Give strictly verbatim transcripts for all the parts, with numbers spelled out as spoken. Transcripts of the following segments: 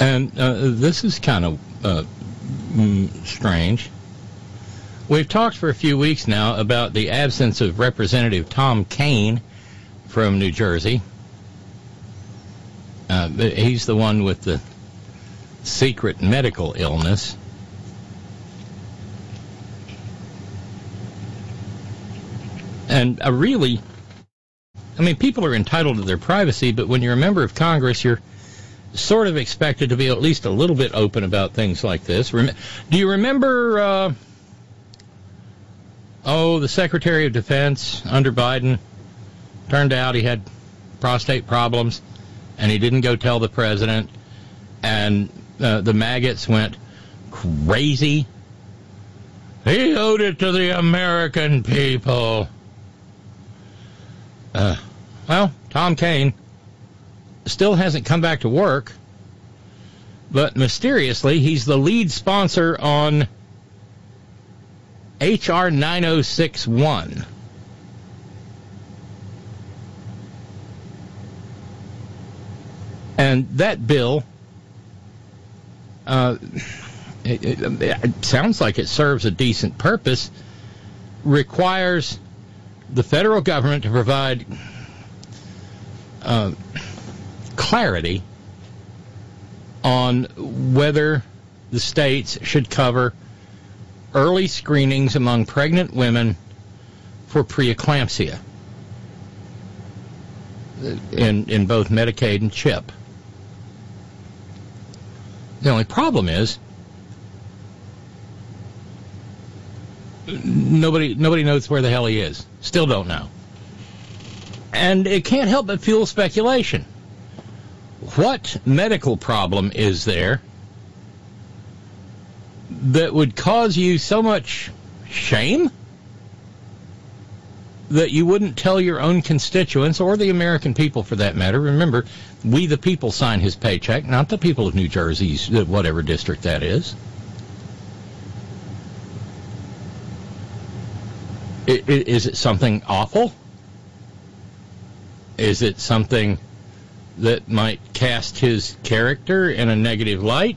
And uh, this is kind of uh, mm, strange. We've talked for a few weeks now about the absence of Representative Tom Kean from New Jersey. Uh, he's the one with the secret medical illness. And uh, really, I mean, people are entitled to their privacy, but when you're a member of Congress, you're sort of expected to be at least a little bit open about things like this. Rem- Do you remember, uh, oh, the Secretary of Defense under Biden? Turned out he had prostate problems, and he didn't go tell the president, and uh, the maggots went crazy. He owed it to the American people. Uh, well, Tom Kean still hasn't come back to work, but mysteriously he's the lead sponsor on H R nine oh six one. And that bill, uh, it, it, it sounds like it serves a decent purpose, requires the federal government to provide uh, clarity on whether the states should cover early screenings among pregnant women for preeclampsia in, in both Medicaid and CHIP. The only problem is nobody nobody knows where the hell he is. Still don't know. And it can't help but fuel speculation. What medical problem is there that would cause you so much shame that you wouldn't tell your own constituents, or the American people for that matter? Remember, we the people sign his paycheck, not the people of New Jersey's, whatever district that is. Is it something awful? Is it something that might cast his character in a negative light?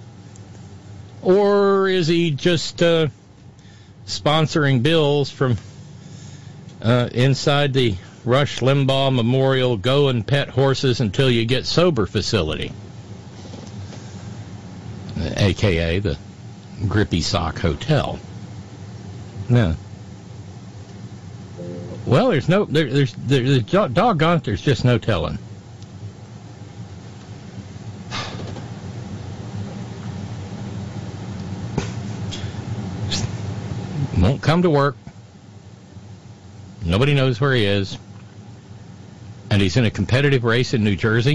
Or is he just uh, sponsoring bills from uh, inside the Rush Limbaugh Memorial Go and Pet Horses Until You Get Sober facility? A K A the Grippy Sock Hotel. No. Well, there's no, there, there's, there's, doggone it, there's just no telling. Won't come to work. Nobody knows where he is. And he's in a competitive race in New Jersey.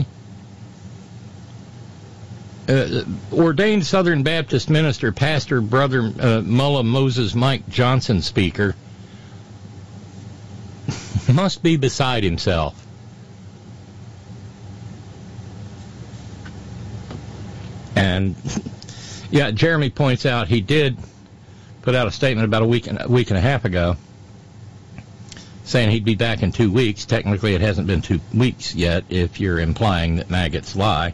Uh, ordained Southern Baptist minister, Pastor Brother uh, Mullah Moses Mike Johnson, speaker, must be beside himself. And, yeah, Jeremy points out he did put out a statement about a week and a week and a half ago saying he'd be back in two weeks. Technically, it hasn't been two weeks yet, if you're implying that maggots lie.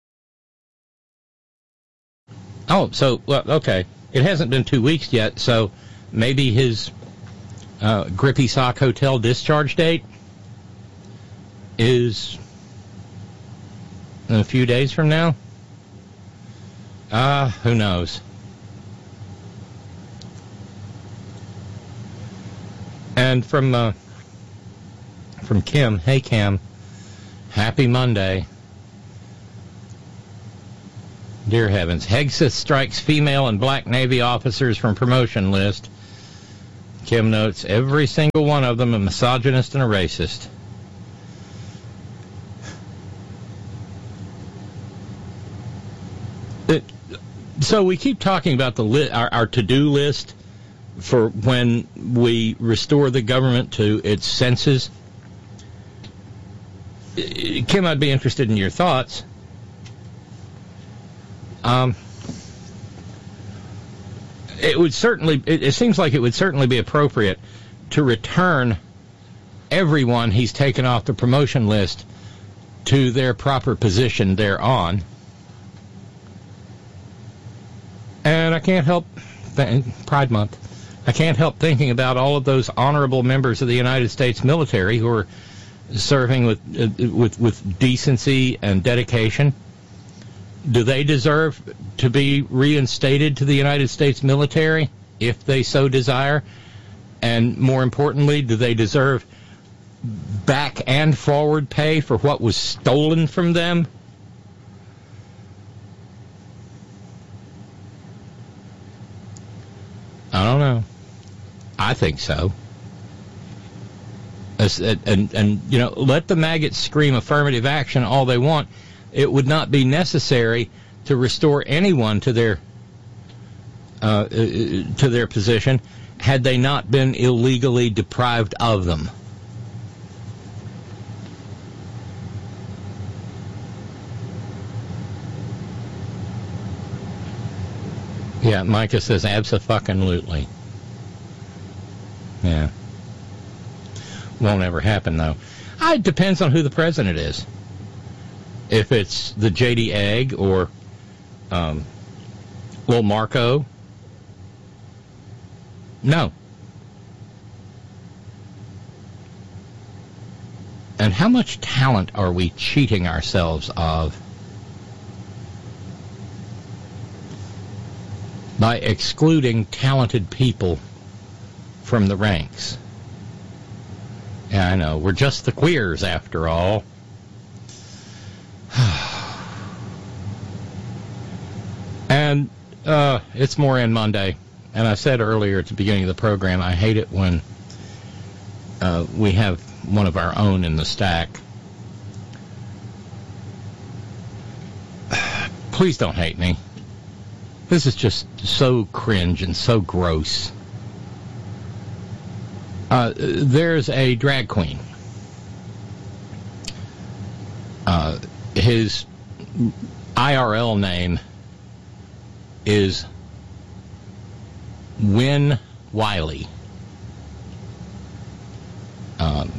Oh, so, well, okay. It hasn't been two weeks yet, so maybe his uh, Grippy Sock Hotel discharge date is in a few days from now? Ah, uh, who knows? And from uh, from Kim, hey Kim, happy Monday. Dear heavens, Hegseth strikes female and black Navy officers from promotion list. Kim notes, every single one of them a misogynist and a racist. It, so we keep talking about the li- our, our to-do list for when we restore the government to its senses. Kim, I'd be interested in your thoughts. Um, it would certainly, it, it seems like it would certainly be appropriate to return everyone he's taken off the promotion list to their proper position thereon. And I can't help, th- Pride Month, I can't help thinking about all of those honorable members of the United States military who are serving with uh, with with decency and dedication. Do they deserve to be reinstated to the United States military if they so desire? And more importantly, do they deserve back and forward pay for what was stolen from them? I don't know. I think so. And, and, and, you know, let the maggots scream affirmative action all they want. It would not be necessary to restore anyone to their uh, to their position had they not been illegally deprived of them. Yeah, Micah says abso-fucking-lutely. Yeah. Won't ever happen, though. Ah, it depends on who the president is. If it's the J D Egg or um, Lil Marco, no. And how much talent are we cheating ourselves of by excluding talented people from the ranks? Yeah, I know. We're just the queers, after all. And uh, it's Moran Monday. And I said earlier at the beginning of the program, I hate it when uh, we have one of our own in the stack. Please don't hate me. This is just so cringe and so gross. Uh, there's a drag queen. Uh, his I R L name is Win Wiley. Um,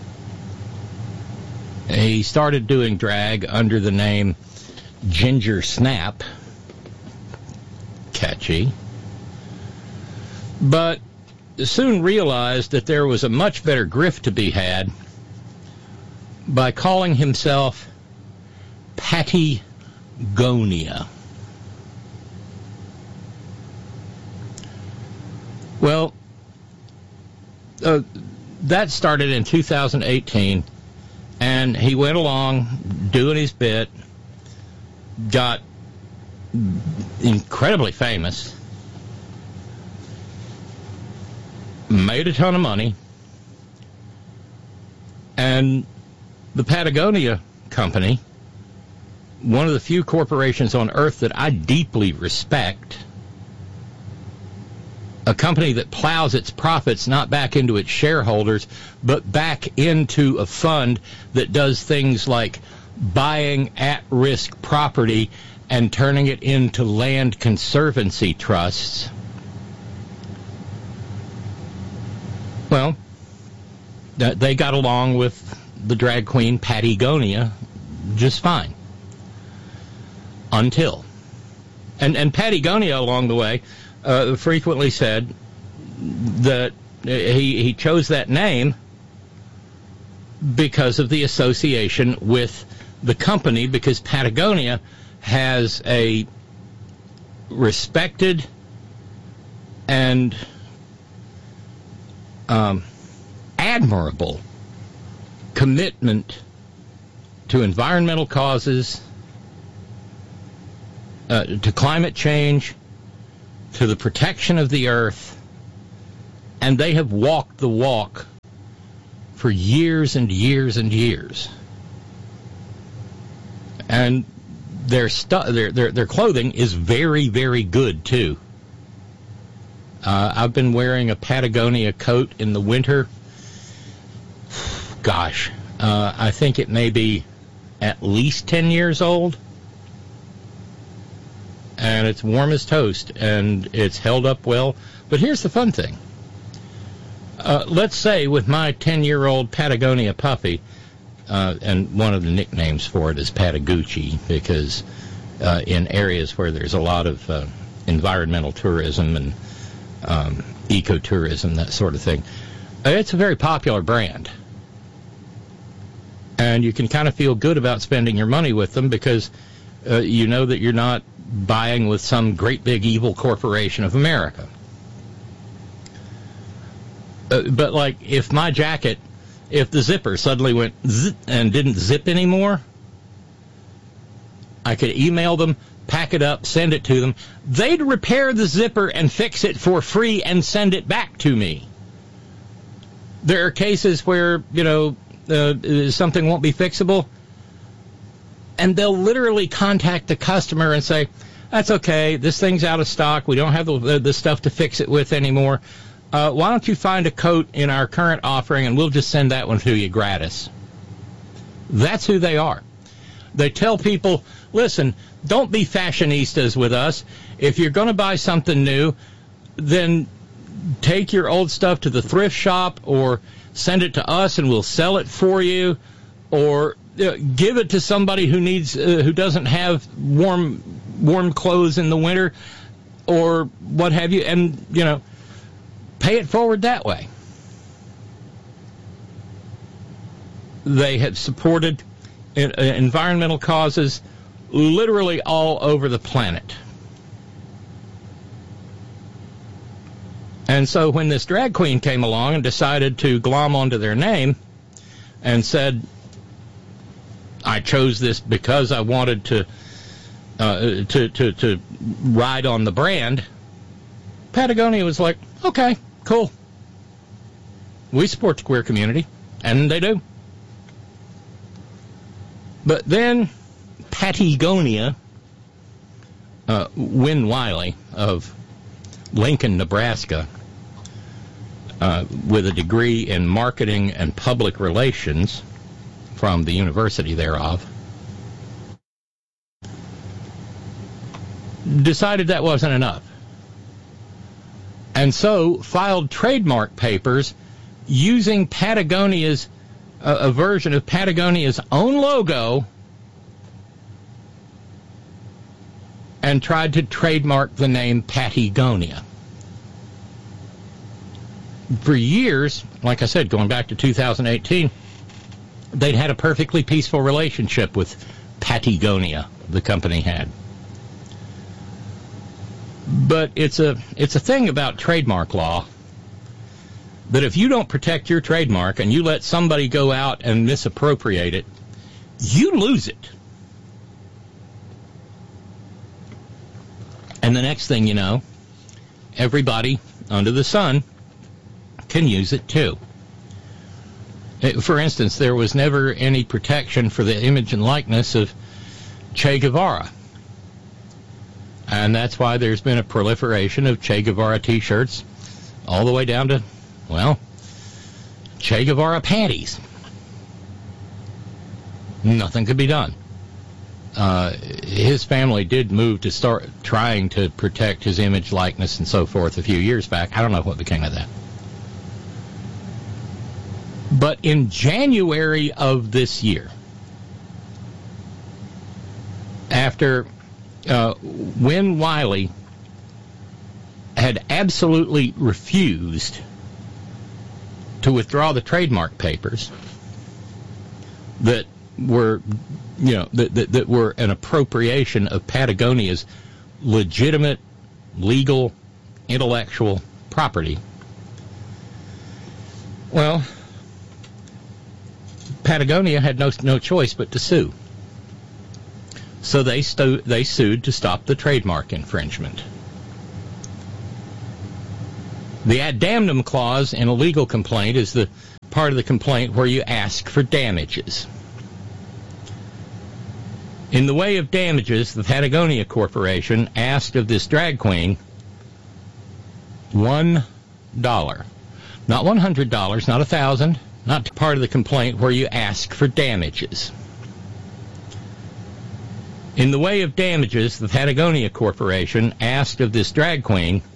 he started doing drag under the name Ginger Snap. Catchy. But soon realized that there was a much better grift to be had by calling himself Patagonia. Well, uh, that started in two thousand eighteen, and he went along doing his bit, got incredibly famous, made a ton of money, and the Patagonia Company, one of the few corporations on earth that I deeply respect, a company that plows its profits not back into its shareholders, but back into a fund that does things like buying at-risk property and turning it into land conservancy trusts. Well, they got along with the drag queen Patagonia just fine. Until. And, and Patagonia, along the way, uh, frequently said that he, he chose that name because of the association with the company, because Patagonia has a respected and um, admirable commitment to environmental causes, uh, to climate change, to the protection of the earth, and they have walked the walk for years and years and years. And their stu- their, their their clothing is very, very good, too. Uh, I've been wearing a Patagonia coat in the winter. Gosh, uh, I think it may be at least ten years old. And it's warm as toast, and it's held up well. But here's the fun thing. Uh, let's say with my ten-year-old Patagonia puppy, uh, and one of the nicknames for it is Patagucci, because uh, in areas where there's a lot of uh, environmental tourism and um, ecotourism, that sort of thing. It's a very popular brand. And you can kind of feel good about spending your money with them because uh, you know that you're not buying with some great big evil corporation of America. Uh, but, like, if my jacket, if the zipper suddenly went zip and didn't zip anymore, I could email them, pack it up, send it to them. They'd repair the zipper and fix it for free and send it back to me. There are cases where, you know, uh, something won't be fixable, and they'll literally contact the customer and say, that's okay, this thing's out of stock, we don't have the, the stuff to fix it with anymore. Uh, why don't you find a coat in our current offering and we'll just send that one to you gratis. That's who they are. They tell people, listen, don't be fashionistas with us. If you're going to buy something new, then take your old stuff to the thrift shop or send it to us and we'll sell it for you, or uh, give it to somebody who needs uh, who doesn't have warm warm clothes in the winter or what have you, and, you know, pay it forward that way. They have supported environmental causes literally all over the planet. And so when this drag queen came along and decided to glom onto their name and said, I chose this because I wanted to uh, to, to, to ride on the brand, Patagonia was like, okay, cool. We support the queer community, and they do. But then Patagonia, uh, Win Wiley of Lincoln, Nebraska, uh, with a degree in marketing and public relations from the university thereof, decided that wasn't enough. And so filed trademark papers using Patagonia's, uh, a version of Patagonia's own logo, and tried to trademark the name Patagonia. For years, like I said, going back to two thousand eighteen, they'd had a perfectly peaceful relationship with Patagonia, the company had. But it's a it's a thing about trademark law that if you don't protect your trademark and you let somebody go out and misappropriate it, you lose it. And the next thing you know, everybody under the sun can use it too. For instance, there was never any protection for the image and likeness of Che Guevara. And that's why there's been a proliferation of Che Guevara T-shirts all the way down to, well, Che Guevara panties. Nothing could be done. Uh, his family did move to start trying to protect his image, likeness, and so forth a few years back. I don't know what became of that. But in January of this year, after uh, Win Wiley had absolutely refused to withdraw the trademark papers that were, you know, that, that, that were an appropriation of Patagonia's legitimate, legal, intellectual property, well, Patagonia had no no choice but to sue. So they sto- they sued to stop the trademark infringement. The ad damnum clause in a legal complaint is the part of the complaint where you ask for damages. In the way of damages, the Patagonia Corporation asked of this drag queen one dollar. Not one hundred dollars, not a thousand, not part of the complaint where you ask for damages. In the way of damages, the Patagonia Corporation asked of this drag queen